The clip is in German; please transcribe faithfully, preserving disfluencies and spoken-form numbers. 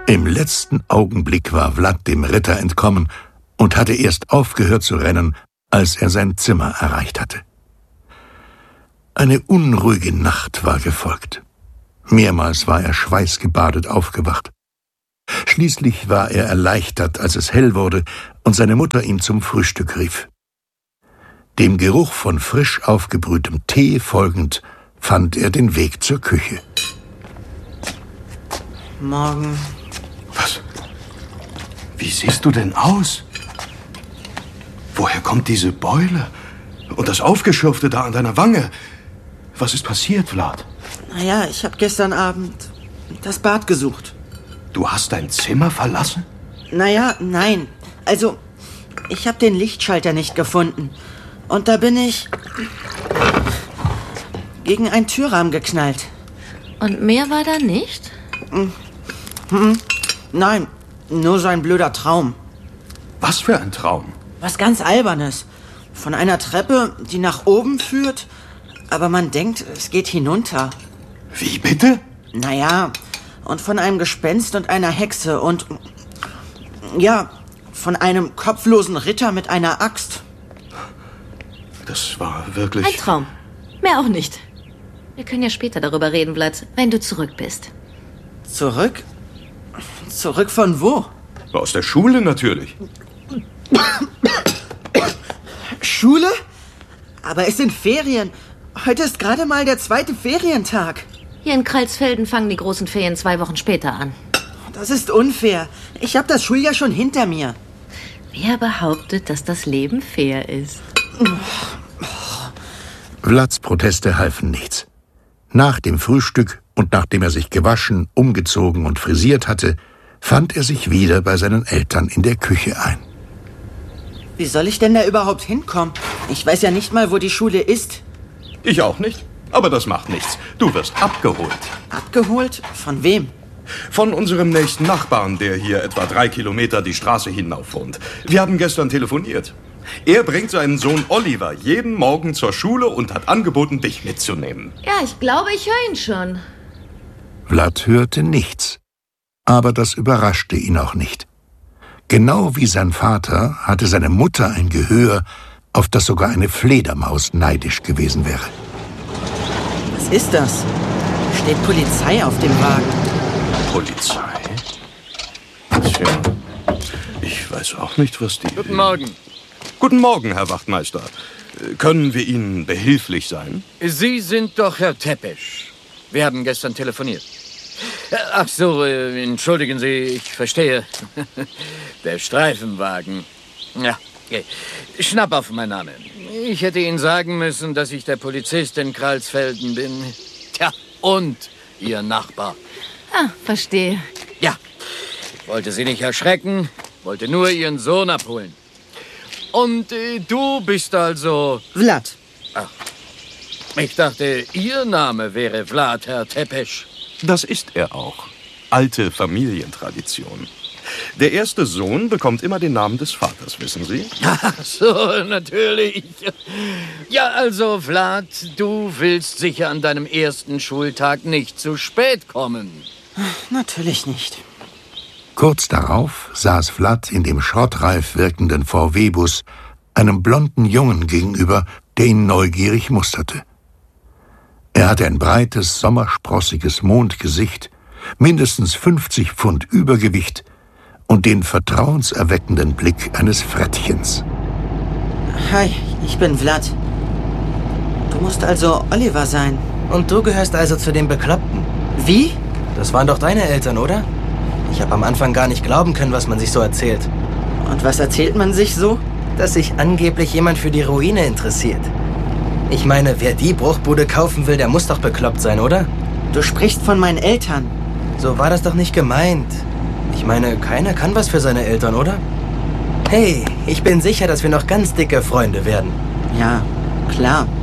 Im letzten Augenblick war Vlad dem Ritter entkommen und hatte erst aufgehört zu rennen, als er sein Zimmer erreicht hatte. Eine unruhige Nacht war gefolgt. Mehrmals war er schweißgebadet aufgewacht. Schließlich war er erleichtert, als es hell wurde und seine Mutter ihn zum Frühstück rief. Dem Geruch von frisch aufgebrühtem Tee folgend, fand er den Weg zur Küche. Morgen. Was? Wie siehst du denn aus? Woher kommt diese Beule? Und das Aufgeschürfte da an deiner Wange? Was ist passiert, Vlad? Naja, ich habe gestern Abend das Bad gesucht. Du hast dein Zimmer verlassen? Naja, nein. Also, ich habe den Lichtschalter nicht gefunden. Und da bin ich gegen einen Türrahmen geknallt. Und mehr war da nicht? Hm, nein, nur so ein blöder Traum. Was für ein Traum? Was ganz Albernes. Von einer Treppe, die nach oben führt, aber man denkt, es geht hinunter. Wie bitte? Naja, und von einem Gespenst und einer Hexe und, ja, von einem kopflosen Ritter mit einer Axt. Das war wirklich... Ein Traum. Mehr auch nicht. Wir können ja später darüber reden, Vlad, wenn du zurück bist. Zurück? Zurück von wo? Aus der Schule natürlich. Schule? Aber es sind Ferien. Heute ist gerade mal der zweite Ferientag. Hier in Kreilsfelden fangen die großen Ferien zwei Wochen später an. Das ist unfair. Ich habe das Schuljahr schon hinter mir. Wer behauptet, dass das Leben fair ist? Vlads Proteste halfen nichts. Nach dem Frühstück und nachdem er sich gewaschen, umgezogen und frisiert hatte, fand er sich wieder bei seinen Eltern in der Küche ein. Wie soll ich denn da überhaupt hinkommen? Ich weiß ja nicht mal, wo die Schule ist. Ich auch nicht. Aber das macht nichts. Du wirst abgeholt. Abgeholt? Von wem? Von unserem nächsten Nachbarn, der hier etwa drei Kilometer die Straße hinauf wohnt. Wir haben gestern telefoniert. Er bringt seinen Sohn Oliver jeden Morgen zur Schule und hat angeboten, dich mitzunehmen. Ja, ich glaube, ich höre ihn schon. Vlad hörte nichts. Aber das überraschte ihn auch nicht. Genau wie sein Vater hatte seine Mutter ein Gehör, auf das sogar eine Fledermaus neidisch gewesen wäre. Was ist das? Steht Polizei auf dem Wagen. Polizei? Tja, ich weiß auch nicht, was die... Guten Morgen. Guten Morgen, Herr Wachtmeister. Können wir Ihnen behilflich sein? Sie sind doch Herr Tepesch. Wir haben gestern telefoniert. Ach so, äh, entschuldigen Sie, ich verstehe. Der Streifenwagen. Ja, okay. Schnappauf, mein Name. Ich hätte Ihnen sagen müssen, dass ich der Polizist in Kreilsfelden bin. Tja, und Ihr Nachbar. Ah, verstehe. Ja, ich wollte Sie nicht erschrecken, wollte nur Ihren Sohn abholen. Und äh, du bist also... Vlad. Ach, ich dachte, Ihr Name wäre Vlad, Herr Tepesch. Das ist er auch. Alte Familientradition. Der erste Sohn bekommt immer den Namen des Vaters, wissen Sie? Ach so, natürlich. Ja, also, Vlad, du willst sicher an deinem ersten Schultag nicht zu spät kommen. Natürlich nicht. Kurz darauf saß Vlad in dem schrottreif wirkenden V W-Bus einem blonden Jungen gegenüber, der ihn neugierig musterte. Er hatte ein breites, sommersprossiges Mondgesicht, mindestens fünfzig Pfund Übergewicht und den vertrauenserweckenden Blick eines Frettchens. Hi, ich bin Vlad. Du musst also Oliver sein. Und du gehörst also zu den Bekloppten. Wie? Das waren doch deine Eltern, oder? Ich habe am Anfang gar nicht glauben können, was man sich so erzählt. Und was erzählt man sich so? Dass sich angeblich jemand für die Ruine interessiert. Ich meine, wer die Bruchbude kaufen will, der muss doch bekloppt sein, oder? Du sprichst von meinen Eltern. So war das doch nicht gemeint. Ich meine, keiner kann was für seine Eltern, oder? Hey, ich bin sicher, dass wir noch ganz dicke Freunde werden. Ja, klar.